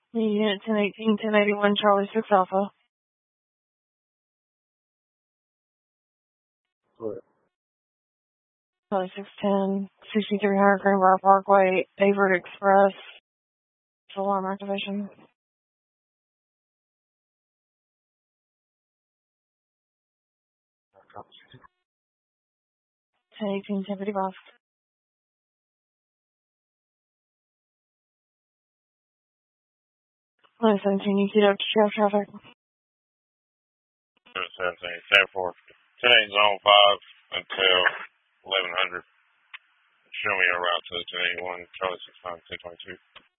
Unit 1018, 1081, Charlie 6 Alpha. What? Charlie 610, 6300 Greenbrier Parkway, Averitt Express. Alarm activation. 1018, 1055. Line 17, you queued up to trail traffic. 17, 10-4. 10-8 zone 5 until 1100. Show me a route to the 1081, Charlie 69, 1022.